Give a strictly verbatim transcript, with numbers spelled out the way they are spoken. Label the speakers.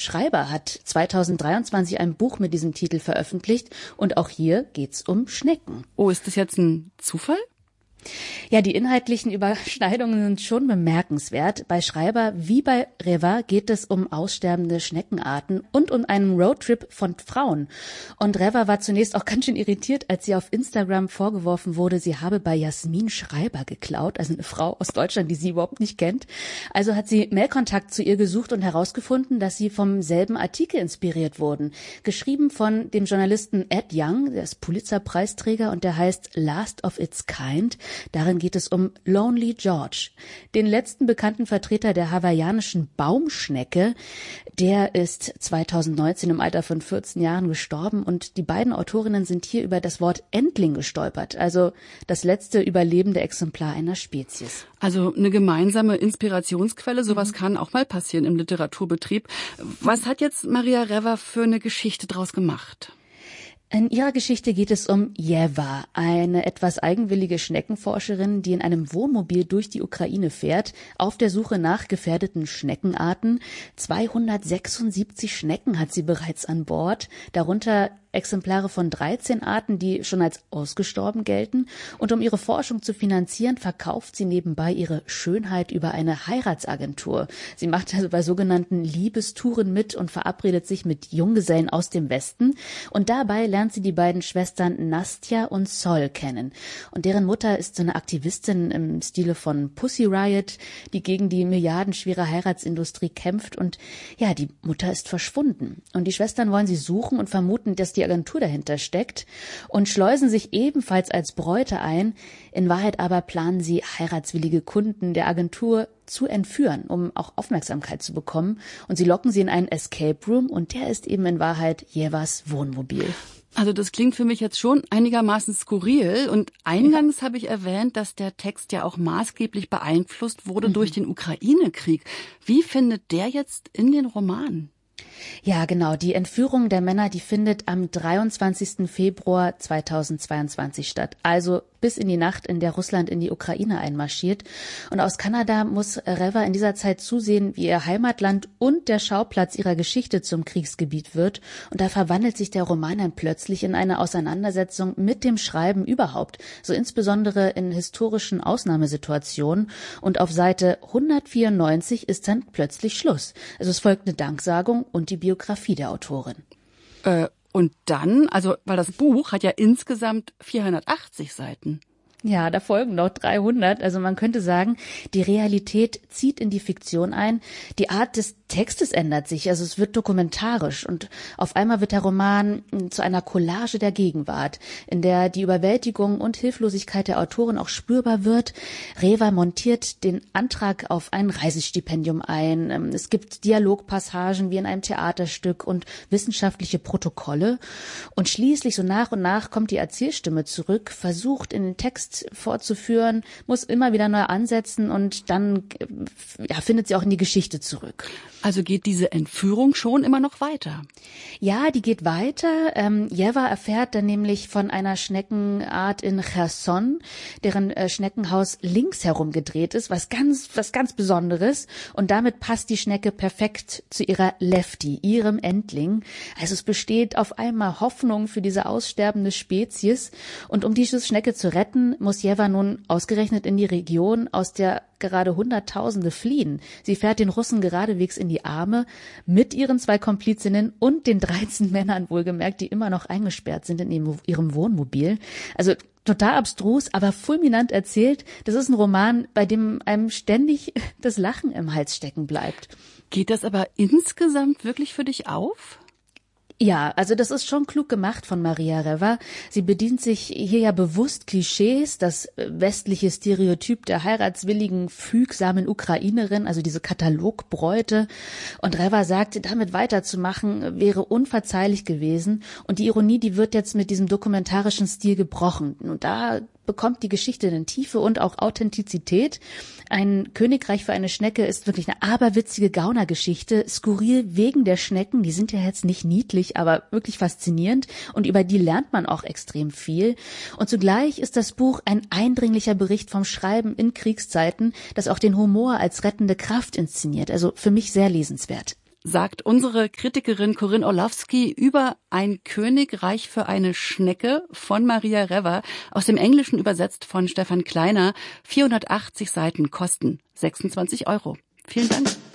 Speaker 1: Schreiber hat zweitausenddreiundzwanzig ein Buch mit diesem Titel veröffentlicht und auch hier geht's um Schnecken.
Speaker 2: Oh, ist das jetzt ein Zufall?
Speaker 1: Ja, die inhaltlichen Überschneidungen sind schon bemerkenswert. Bei Schreiber wie bei Reva geht es um aussterbende Schneckenarten und um einen Roadtrip von Frauen. Und Reva war zunächst auch ganz schön irritiert, als sie auf Instagram vorgeworfen wurde, sie habe bei Jasmin Schreiber geklaut, also eine Frau aus Deutschland, die sie überhaupt nicht kennt. Also hat sie Mailkontakt zu ihr gesucht und herausgefunden, dass sie vom selben Artikel inspiriert wurden. Geschrieben von dem Journalisten Ed Young, der ist Pulitzer-Preisträger und der heißt Last of Its Kind. Darin geht es um Lonely George, den letzten bekannten Vertreter der hawaiianischen Baumschnecke. Der ist zweitausendneunzehn im Alter von vierzehn Jahren gestorben und die beiden Autorinnen sind hier über das Wort Endling gestolpert, also das letzte überlebende Exemplar einer Spezies.
Speaker 2: Also eine gemeinsame Inspirationsquelle, sowas mhm. kann auch mal passieren im Literaturbetrieb. Was hat jetzt Maria Reva für eine Geschichte draus gemacht?
Speaker 1: In ihrer Geschichte geht es um Jeva, eine etwas eigenwillige Schneckenforscherin, die in einem Wohnmobil durch die Ukraine fährt, auf der Suche nach gefährdeten Schneckenarten. zweihundertsechsundsiebzig Schnecken hat sie bereits an Bord, darunter Exemplare von dreizehn Arten, die schon als ausgestorben gelten. Und um ihre Forschung zu finanzieren, verkauft sie nebenbei ihre Schönheit über eine Heiratsagentur. Sie macht also bei sogenannten Liebestouren mit und verabredet sich mit Junggesellen aus dem Westen. Und dabei lernt sie die beiden Schwestern Nastja und Sol kennen. Und deren Mutter ist so eine Aktivistin im Stile von Pussy Riot, die gegen die milliardenschwere Heiratsindustrie kämpft. Und ja, die Mutter ist verschwunden. Und die Schwestern wollen sie suchen und vermuten, dass die Agentur dahinter steckt und schleusen sich ebenfalls als Bräute ein. In Wahrheit aber planen sie, heiratswillige Kunden der Agentur zu entführen, um auch Aufmerksamkeit zu bekommen. Und sie locken sie in einen Escape Room und der ist eben in Wahrheit Jevas Wohnmobil.
Speaker 2: Also das klingt für mich jetzt schon einigermaßen skurril. Und eingangs ja. habe ich erwähnt, dass der Text ja auch maßgeblich beeinflusst wurde mhm. durch den Ukraine-Krieg. Wie findet der jetzt in den Roman?
Speaker 1: Ja, genau. Die Entführung der Männer, die findet am dreiundzwanzigsten Februar zweitausendzweiundzwanzig statt. Also bis in die Nacht, in der Russland in die Ukraine einmarschiert. Und aus Kanada muss Reva in dieser Zeit zusehen, wie ihr Heimatland und der Schauplatz ihrer Geschichte zum Kriegsgebiet wird. Und da verwandelt sich der Roman dann plötzlich in eine Auseinandersetzung mit dem Schreiben überhaupt. So insbesondere in historischen Ausnahmesituationen. Und auf Seite hundertvierundneunzig ist dann plötzlich Schluss. Also es folgt eine Danksagung und die Biografie der Autorin.
Speaker 2: Äh, und dann, also weil das Buch hat ja insgesamt vierhundertachtzig Seiten.
Speaker 1: Ja, da folgen noch dreihundert. Also man könnte sagen, die Realität zieht in die Fiktion ein. Die Art des Textes ändert sich, also es wird dokumentarisch und auf einmal wird der Roman zu einer Collage der Gegenwart, in der die Überwältigung und Hilflosigkeit der Autorin auch spürbar wird. Reva montiert den Antrag auf ein Reisestipendium ein. Es gibt Dialogpassagen wie in einem Theaterstück und wissenschaftliche Protokolle. Und schließlich so nach und nach kommt die Erzählstimme zurück, versucht in den Text fortzuführen, muss immer wieder neu ansetzen und dann ja, findet sie auch in die Geschichte zurück.
Speaker 2: Also geht diese Entführung schon immer noch weiter?
Speaker 1: Ja, die geht weiter. Ähm, Jeva erfährt dann nämlich von einer Schneckenart in Cherson, deren äh, Schneckenhaus links herum gedreht ist, was ganz, was ganz Besonderes. Und damit passt die Schnecke perfekt zu ihrer Lefty, ihrem Endling. Also es besteht auf einmal Hoffnung für diese aussterbende Spezies. Und um diese Schnecke zu retten, muss Jeva nun ausgerechnet in die Region, aus der gerade Hunderttausende fliehen. Sie fährt den Russen geradewegs in die Arme mit ihren zwei Komplizinnen und den dreizehn Männern wohlgemerkt, die immer noch eingesperrt sind in ihrem Wohnmobil. Also total abstrus, aber fulminant erzählt. Das ist ein Roman, bei dem einem ständig das Lachen im Hals stecken bleibt.
Speaker 2: Geht das aber insgesamt wirklich für dich auf?
Speaker 1: Ja, also das ist schon klug gemacht von Maria Reva. Sie bedient sich hier ja bewusst Klischees, das westliche Stereotyp der heiratswilligen, fügsamen Ukrainerin, also diese Katalogbräute. Und Reva sagt, damit weiterzumachen wäre unverzeihlich gewesen. Und die Ironie, die wird jetzt mit diesem dokumentarischen Stil gebrochen. Und da bekommt die Geschichte eine Tiefe und auch Authentizität. Ein Königreich für eine Schnecke ist wirklich eine aberwitzige Gaunergeschichte, skurril wegen der Schnecken, die sind ja jetzt nicht niedlich, aber wirklich faszinierend und über die lernt man auch extrem viel. Und zugleich ist das Buch ein eindringlicher Bericht vom Schreiben in Kriegszeiten, das auch den Humor als rettende Kraft inszeniert, also für mich sehr lesenswert.
Speaker 2: sagt unsere Kritikerin Corinne Orlowski über Ein Königreich für eine Schnecke von Maria Rever, aus dem Englischen übersetzt von Stefan Kleiner. vierhundertachtzig Seiten kosten sechsundzwanzig Euro. Vielen Dank.